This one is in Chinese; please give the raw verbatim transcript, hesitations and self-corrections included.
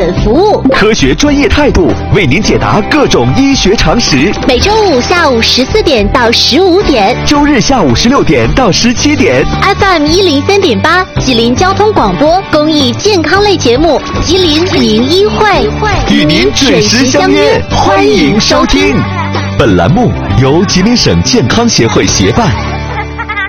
服务， 科学专业态度为您解答各种医学常识。 每周五下午十四点到十五点， 周日下午十六点到十七点 ，F M 一零三点八，吉林交通广播公益健康类节目《吉林名医会》， 与您准时相约，欢迎收听。本栏目由吉林省健康协会协办。